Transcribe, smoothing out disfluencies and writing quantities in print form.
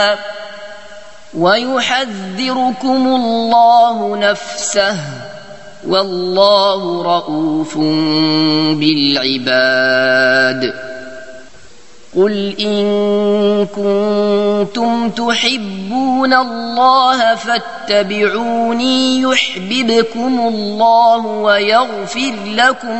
ويحذركم الله نفسه والله رءوف بالعباد قل إن كنتم تحبون الله فاتبعوني يحببكم الله ويغفر لكم